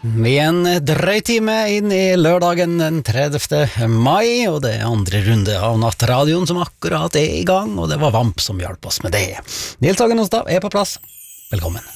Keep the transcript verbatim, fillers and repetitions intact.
Vi er en drøy time inn i lørdagen den tredivte mai, og det er andre runde av Nattradioen som akkurat er i gang, og det var Vamp som hjalp oss med det. Deltakerne hos da er på plass. Velkommen.